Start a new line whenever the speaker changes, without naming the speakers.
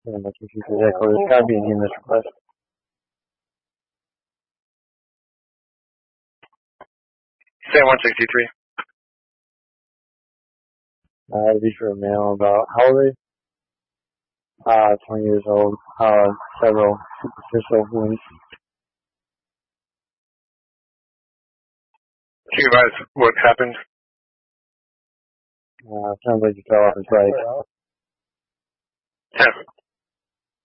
much if you could echo. There's got to be an EMS request.
Say 163.
It'd be for a male about, how old are they? 20 years old, several superficial wounds.
Can you advise what happened?
Sounds like he fell off his bike.
10.